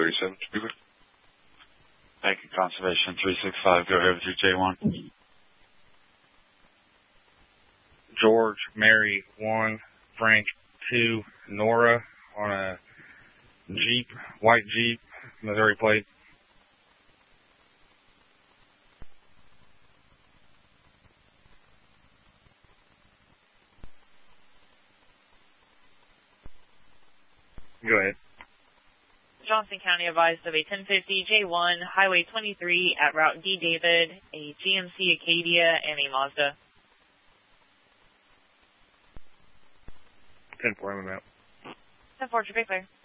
37, speaker. Thank you, Conservation 365. Go ahead with your J1. George, Mary 1, Frank 2, Nora on a Jeep, white Jeep, Missouri plate. Go ahead. Johnson County advised of a 1050 J1, Highway 23 at Route D. David, a GMC Acadia, and a Mazda. 10-4, I'm out. 10-4, traffic clear.